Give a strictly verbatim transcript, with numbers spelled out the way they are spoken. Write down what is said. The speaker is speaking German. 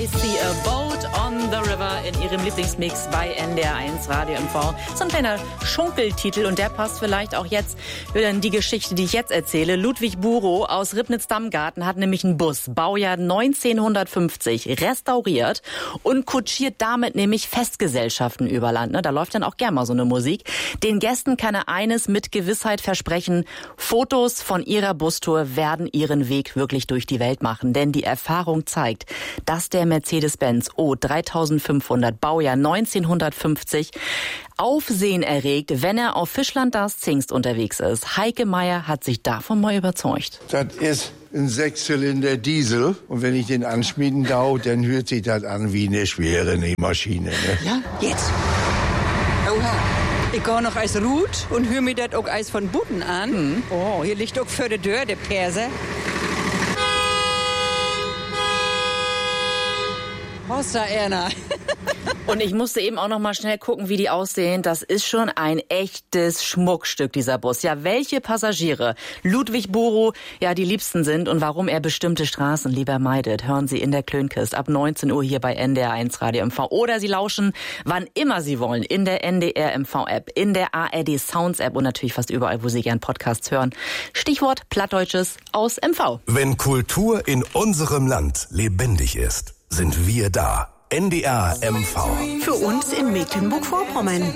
I See a Boat on the River in ihrem Lieblingsmix bei N D R eins Radio M V. So ein kleiner Schunkeltitel und der passt vielleicht auch jetzt wieder in die Geschichte, die ich jetzt erzähle. Ludwig Burow aus Ribnitz-Dammgarten hat nämlich einen Bus, Baujahr neunzehnhundertfünfzig, restauriert und kutschiert damit nämlich Festgesellschaften über Land. Ne? Da läuft dann auch gerne mal so eine Musik. Den Gästen kann er eines mit Gewissheit versprechen: Fotos von ihrer Bustour werden ihren Weg wirklich durch die Welt machen. Denn die Erfahrung zeigt, dass der Mercedes-Benz O dreitausendfünfhundert, Baujahr neunzehnhundertfünfzig, Aufsehen erregt, wenn er auf Fischland das Zingst unterwegs ist. Heike Meyer hat sich davon mal überzeugt. Das ist ein Sechszylinder Diesel und wenn ich den anschmieden darf, dann hört sich das an wie eine schwere Nähmaschine. Ne? Ja, jetzt. Oha. Ich gehe noch als Ruth und höre mir das auch als von Buten an. Hm. Oh, hier liegt auch für die Tür der Perser. Hossa Erna. Und ich musste eben auch noch mal schnell gucken, wie die aussehen. Das ist schon ein echtes Schmuckstück, dieser Bus. Ja, welche Passagiere Ludwig Burow ja die Liebsten sind und warum er bestimmte Straßen lieber meidet, hören Sie in der Klönkist ab neunzehn Uhr hier bei N D R eins Radio M V. Oder Sie lauschen, wann immer Sie wollen, in der N D R M V-App, in der A R D Sounds-App und natürlich fast überall, wo Sie gern Podcasts hören. Stichwort Plattdeutsches aus M V. Wenn Kultur in unserem Land lebendig ist, sind wir da. N D R M V. Für uns in Mecklenburg-Vorpommern.